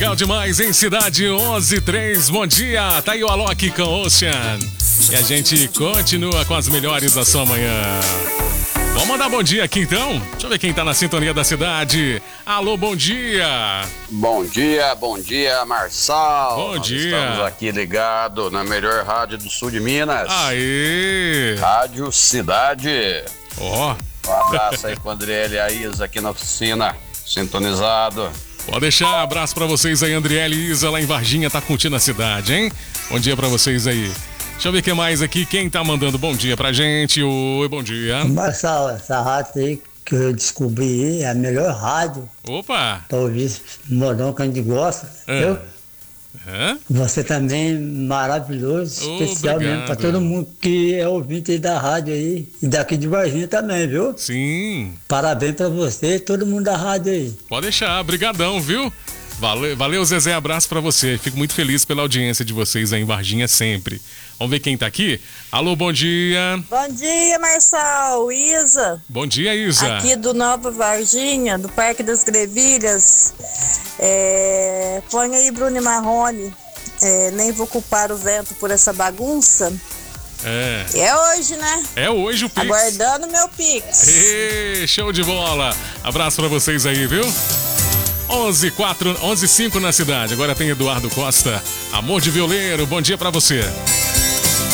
Legal demais, em Cidade 11:03. Bom dia, tá aí o Alok com Ocean. E a gente continua com as melhores da sua manhã. Vamos mandar bom dia aqui então? Deixa eu ver quem tá na sintonia da cidade. Alô, bom dia. Bom dia, Marçal. Bom dia. Estamos aqui ligados na melhor rádio do sul de Minas. Aê. Rádio Cidade. Ó. Um abraço aí pro Andriele e a Isa aqui na oficina, sintonizado. Pode deixar, abraço pra vocês aí, Andriele e Isa lá em Varginha, tá curtindo a cidade, hein? Bom dia pra vocês aí. Deixa eu ver o que mais aqui, quem tá mandando bom dia pra gente? Oi, bom dia. Marçal, essa rádio aí que eu descobri é a melhor rádio. Opa! Pra ouvir modão que a gente gosta, entendeu? Você também maravilhoso, especial Obrigado. mesmo pra todo mundo que é ouvinte aí da rádio aí e daqui de Varginha também, viu? Sim. Parabéns pra você e todo mundo da rádio aí. Pode deixar, brigadão, viu? Valeu, Zezé, abraço pra você. Fico muito feliz pela audiência de vocês aí em Varginha sempre. Vamos ver quem tá aqui? Alô, bom dia. Bom dia, Marçal, Isa. Bom dia, Isa. Aqui do Nova Varginha, do Parque das Grevilhas. Põe aí Bruno e Marrone. Nem vou culpar o vento por essa bagunça. É hoje, né? É hoje o Pix. Aguardando meu Pix. Show de bola. Abraço pra vocês aí, viu? 11:05 na cidade. Agora tem Eduardo Costa. Amor de Violeiro, bom dia pra você.